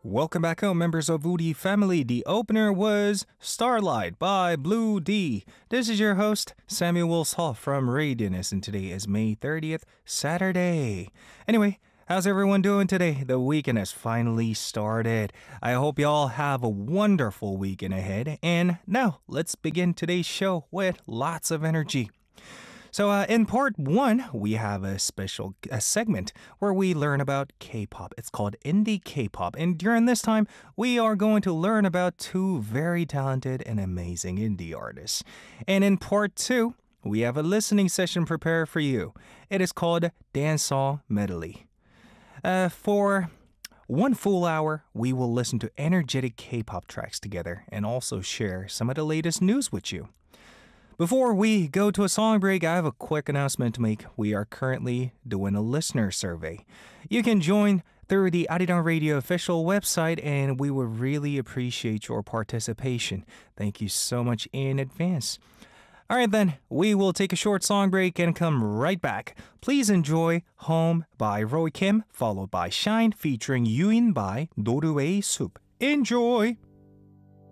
Welcome back home, members of Woody family. The opener was Starlight by Blue D. This is your host, Samuel Wills Hall from Radianus, and today is May 30th, Saturday. Anyway, how's everyone doing today? The weekend has finally started. I hope y'all have a wonderful weekend ahead. And now, let's begin today's show with lots of energy. So in part one, we have a segment where we learn about K-pop. It's called Indie K-pop. And during this time, we are going to learn about two very talented and amazing indie artists. And in part two, we have a listening session prepared for you. It is called Dance Song Medley. For 1 full hour, we will listen to energetic K-pop tracks together and also share some of the latest news with you. Before we go to a song break, I have a quick announcement to make. We are currently doing a listener survey. You can join through the Arirang Radio official website, and we would really appreciate your participation. Thank you so much in advance. All right, then, we will take a short song break and come right back. Please enjoy Home by Roy Kim, followed by Shine featuring Yuin by Noruei Soup. Enjoy!